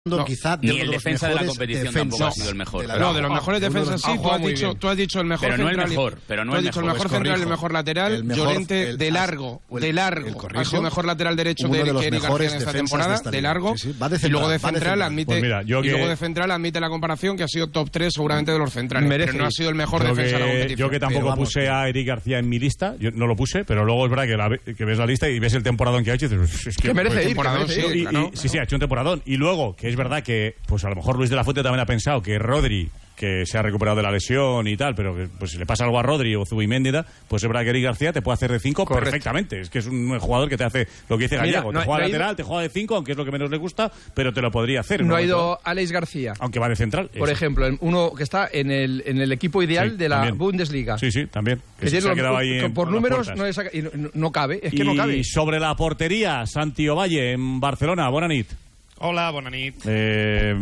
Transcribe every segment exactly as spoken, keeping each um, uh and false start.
No, quizá de ni el los defensa de la mejores competición defensas. tampoco ha sido el mejor. De la, no, de los mejores defensas sí, tú has, dicho, tú has dicho el mejor pero central. No el mejor, pero no tú has el dicho mejor. el mejor pues central y el corrijo. mejor lateral. El mejor, Llorente el, de largo, el, de largo. el corrijo, ha sido mejor lateral derecho de, de que Eric García en esta temporada, de, de largo. Sí, sí. Va de central, y luego de central de admite pues mira, yo y que... luego de central admite la comparación que ha sido top tres seguramente de los centrales. Merece. Pero no ha sido el mejor yo defensa que, de la competición. Yo que tampoco vamos, puse a Eric García en mi lista, yo no lo puse, pero luego es verdad que, la, que ves la lista y ves el temporadón que ha hecho y dices, es que, que merece pues, ir, que merece ir, y, claro. y, sí, sí, ha hecho un temporadón. Y luego, que es verdad que pues a lo mejor Luis de la Fuente también ha pensado que Rodri, que se ha recuperado de la lesión y tal, pero que pues si le pasa algo a Rodri o Zubimendi, pues es verdad que Eric García te puede hacer de cinco perfectamente. Es que es un jugador que te hace lo que dice Gallego. Mira, no, te juega no lateral, ido... te juega de cinco, aunque es lo que menos le gusta, pero te lo podría hacer. No, no ha ido Alex García. Aunque va de central. Por eso. ejemplo, uno que está en el, en el equipo ideal Sí, de la también. Bundesliga. Sí, sí, también. Que Que se, tiene se ha los- quedado ahí en, por en las números puertas. no, le saca- y no, no cabe, es que y no cabe. sobre la portería, Santi Ovalle en Barcelona. Bona nit. Hola, bona nit. Eh,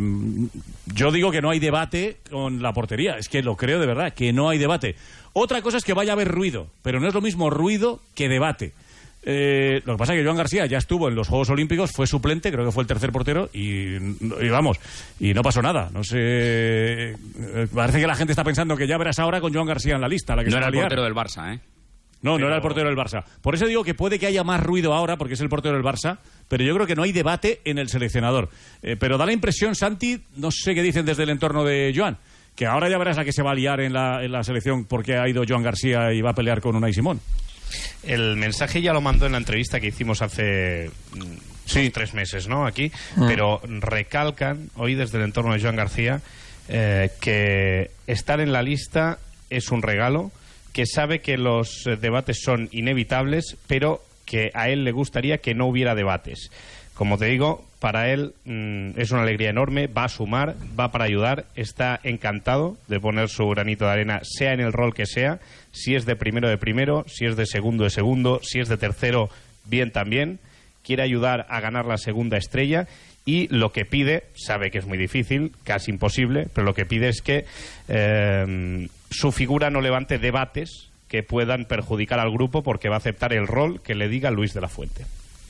yo digo que no hay debate con la portería. Es que lo creo de verdad, que no hay debate. Otra cosa es que vaya a haber ruido, pero no es lo mismo ruido que debate. Eh, lo que pasa es que Joan García ya estuvo en los Juegos Olímpicos, fue suplente, creo que fue el tercer portero y, y vamos, y no pasó nada. No sé, eh, parece que la gente está pensando que ya verás ahora con Joan García en la lista. La que No se era va a el liar. portero del Barça, ¿eh? No, Pero... no era el portero del Barça. Por eso digo que puede que haya más ruido ahora, porque es el portero del Barça, pero yo creo que no hay debate en el seleccionador. Eh, pero da la impresión, Santi, no sé qué dicen desde el entorno de Joan, que ahora ya verás a qué se va a liar en la, en la selección porque ha ido Joan García y va a pelear con Unai Simón. El mensaje ya lo mandó en la entrevista que hicimos hace sí, tres meses, ¿no? Aquí, mm. pero recalcan hoy desde el entorno de Joan García eh, que estar en la lista es un regalo, que sabe que los debates son inevitables, pero que a él le gustaría que no hubiera debates. Como te digo, para él mmm, es una alegría enorme, va a sumar, va para ayudar, está encantado de poner su granito de arena, sea en el rol que sea, si es de primero de primero, si es de segundo de segundo, si es de tercero, bien también, quiere ayudar a ganar la segunda estrella y lo que pide, sabe que es muy difícil, casi imposible, pero lo que pide es que eh, su figura no levante debates que puedan perjudicar al grupo porque va a aceptar el rol que le diga Luis de la Fuente.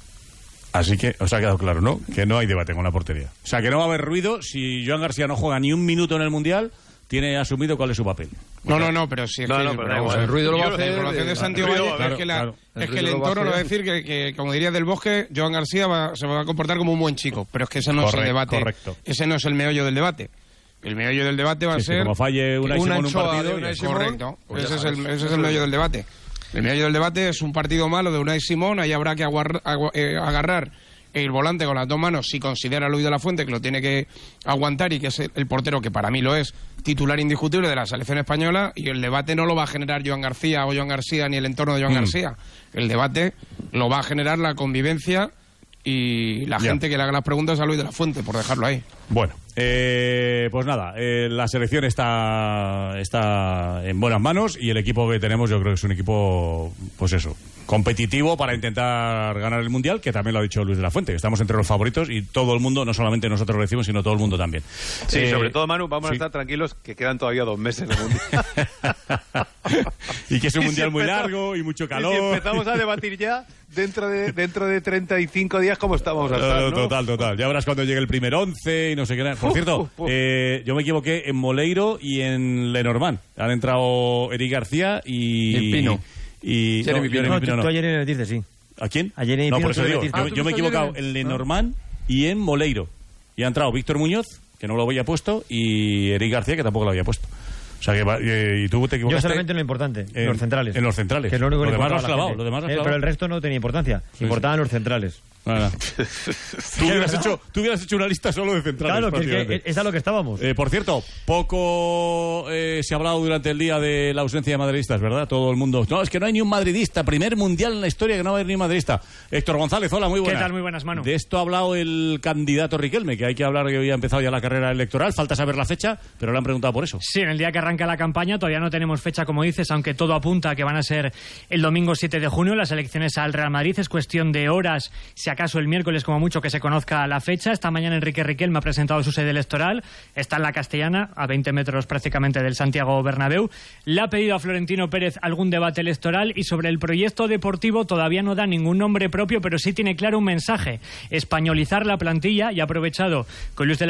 Así que os ha quedado claro, ¿no? Que no hay debate con la portería. O sea, que no va a haber ruido si Joan García no juega ni un minuto en el Mundial, tiene asumido cuál es su papel. No, no, no, pero si es no, que no, pero vamos, el ruido lo va a la hacer. información de Santi el Ovalle ruido, es que, la, claro. es El que el ruido lo va a entorno lo va a hacer. decir que, que, como diría Del Bosque, Joan García va, se va a comportar como un buen chico, pero es que ese no Correcto, es el debate, correcto. ese no es el meollo del debate. El meollo del debate va a Sí, sí, ser como falle Unai Simón un anchoa partido, de Unai y- Simón, correcto, pues ese ya es el, sabes. ese es el meollo del debate. El meollo del debate es un partido malo de Unai Simón, ahí habrá que aguar, agu, eh, agarrar el volante con las dos manos si considera a Luis de la Fuente que lo tiene que aguantar y que es el, el portero que para mí lo es, titular indiscutible de la selección española, y el debate no lo va a generar Joan García o Joan García ni el entorno de Joan Mm. García. El debate lo va a generar la convivencia y la Ya. gente que le haga las preguntas a Luis de la Fuente, por dejarlo ahí. Bueno, eh, pues nada, eh, la selección está, está en buenas manos y el equipo que tenemos yo creo que es un equipo, pues eso, competitivo para intentar ganar el Mundial, que también lo ha dicho Luis de la Fuente, que estamos entre los favoritos y todo el mundo, no solamente nosotros lo decimos, sino todo el mundo también. Sí, Eh, sobre todo, Manu, vamos sí. a estar tranquilos que quedan todavía dos meses de Mundial. Y que es un Y si Mundial muy empezamos- largo y mucho Y calor. si empezamos a debatir ya, dentro de dentro de treinta y cinco días, ¿cómo estamos a No, estar, no, no? Total, total. Ya verás cuando llegue el primer once y no sé qué. Por Uf, cierto, uf, uf. eh, yo me equivoqué en Moleiro y en Lenormand. Han entrado Eric García y... Y el Pino. Y, Jeremy no, Pino. Jeremy No, Pino tú, no. tú ayer en el Tirce, sí. ¿A quién? A Jeremy no, Pino por eso tú en digo. el Tirce. Yo, Ah, ¿tú yo me he estás equivocado ayer en- en Lenormand y en Moleiro. Y ha entrado Víctor Muñoz, que no lo había puesto, y Eric García, que tampoco lo había puesto. O sea que va- eh, y tú te equivocaste. Yo solamente en lo importante, en los centrales. En los centrales. Que es lo único que Lo le demás lo has importaba a la clavado. gente. Lo demás lo has Eh, clavado. pero el resto no tenía importancia. Sí, Importaban los centrales. Nada. Tú, hubieras hecho, tú hubieras hecho una lista solo de centrales. Claro, que es, que prácticamente. es a lo que estábamos. Eh, por cierto, poco eh, se ha hablado durante el día de la ausencia de madridistas, ¿verdad? Todo el mundo. No, es que no hay ni un madridista. Primer mundial en la historia que no va a haber ni un madridista. Héctor González, hola, muy buenas. ¿Qué tal? Muy buenas, Manu. De esto ha hablado el candidato Riquelme, que hay que hablar que hoy ha empezado ya la carrera electoral. Falta saber la fecha, pero le han preguntado por eso. Sí, en el día que arranca la campaña todavía no tenemos fecha, como dices, aunque todo apunta a que van a ser el domingo siete de junio. Las elecciones al Real Madrid es cuestión de horas. Se acaba acaso el miércoles como mucho que se conozca la fecha. Esta mañana Enrique Riquelme ha presentado su sede electoral, está en la Castellana, a veinte metros prácticamente del Santiago Bernabéu. Le ha pedido a Florentino Pérez algún debate electoral y sobre el proyecto deportivo todavía no da ningún nombre propio, pero sí tiene claro un mensaje: españolizar la plantilla, y ha aprovechado con Luis de la